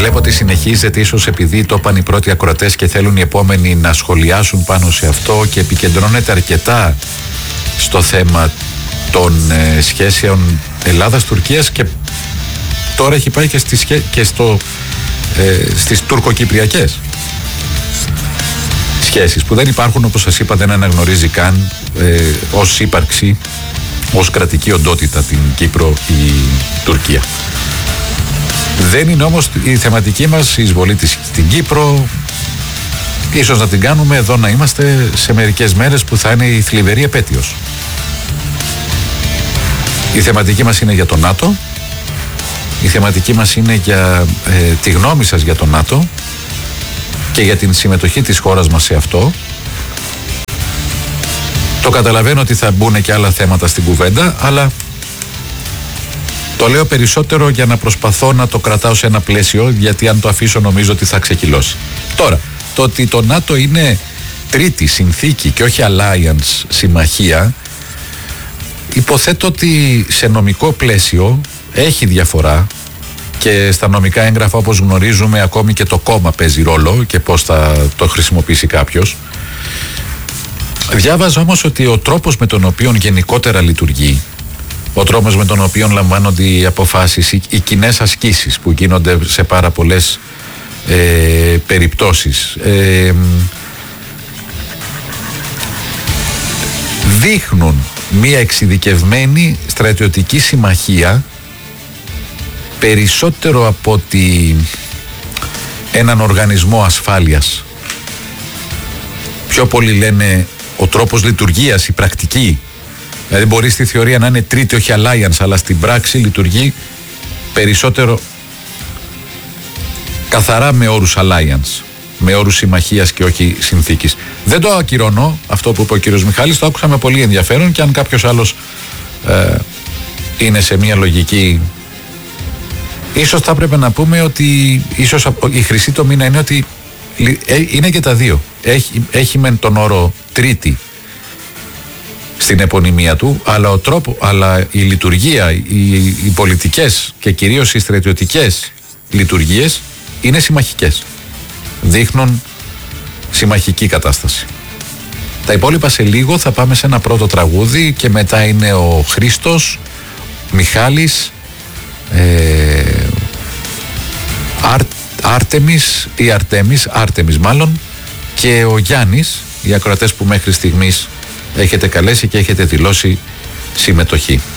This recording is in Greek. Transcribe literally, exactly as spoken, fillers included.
Βλέπω ότι συνεχίζεται, ίσως επειδή το είπαν οι πρώτοι ακροατές και θέλουν οι επόμενοι να σχολιάσουν πάνω σε αυτό, και επικεντρώνεται αρκετά στο θέμα των ε, σχέσεων Ελλάδας-Τουρκίας, και τώρα έχει πάει και, στις, και στο, ε, στις τουρκοκυπριακές σχέσεις που δεν υπάρχουν, όπως σας είπα, δεν αναγνωρίζει καν ε, ως ύπαρξη, ως κρατική οντότητα την Κύπρο η Τουρκία. Δεν είναι όμως η θεματική μας η εισβολή της στην Κύπρο. Ίσως να την κάνουμε εδώ να είμαστε σε μερικές μέρες που θα είναι η θλιβερή επέτειος. Η θεματική μας είναι για το ΝΑΤΟ. Η θεματική μας είναι για ε, τη γνώμη σας για το ΝΑΤΟ και για την συμμετοχή της χώρας μας σε αυτό. Το καταλαβαίνω ότι θα μπουν και άλλα θέματα στην κουβέντα, αλλά το λέω περισσότερο για να προσπαθώ να το κρατάω σε ένα πλαίσιο, γιατί αν το αφήσω νομίζω ότι θα ξεκυλώσει. Τώρα, το ότι το ΝΑΤΟ είναι τρίτη συνθήκη και όχι alliance, συμμαχία, υποθέτω ότι σε νομικό πλαίσιο έχει διαφορά, και στα νομικά έγγραφα, όπως γνωρίζουμε, ακόμη και το κόμμα παίζει ρόλο και πώς θα το χρησιμοποιήσει κάποιος. Διάβαζα όμως ότι ο τρόπος με τον οποίο γενικότερα λειτουργεί, ο τρόπος με τον οποίο λαμβάνονται οι αποφάσεις, οι, οι κοινές ασκήσεις που γίνονται σε πάρα πολλές ε, περιπτώσεις, ε, δείχνουν μία εξειδικευμένη στρατιωτική συμμαχία περισσότερο από ότι έναν οργανισμό ασφάλειας. Πιο πολλοί λένε ο τρόπος λειτουργίας, η πρακτική. Δηλαδή μπορεί στη θεωρία να είναι τρίτη, όχι alliance, αλλά στην πράξη λειτουργεί περισσότερο καθαρά με όρους alliance, με όρους συμμαχίας και όχι συνθήκης. Δεν το ακυρώνω αυτό που είπε ο κύριος Μιχάλης, το άκουσα με πολύ ενδιαφέρον, και αν κάποιος άλλος ε, είναι σε μια λογική, ίσως θα έπρεπε να πούμε ότι ίσως η χρυσή τομή να είναι ότι είναι και τα δύο. Έχει, έχει μεν τον όρο τρίτη στην επωνυμία του, αλλά, ο τρόπο, αλλά η λειτουργία, οι, οι πολιτικές και κυρίως οι στρατιωτικές λειτουργίες είναι συμμαχικές. Δείχνουν συμμαχική κατάσταση. Τα υπόλοιπα σε λίγο, θα πάμε σε ένα πρώτο τραγούδι και μετά είναι ο Χρήστος, Μιχάλης, ε, Άρ, Άρτεμις ή Αρτέμις, Άρτεμις μάλλον, και ο Γιάννης, οι ακροατές που μέχρι στιγμής έχετε καλέσει και έχετε δηλώσει συμμετοχή.